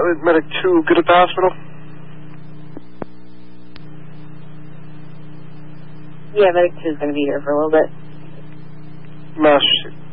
Medic 2 good at the hospital? Yeah, Medic 2 is going to be here for a little bit. Master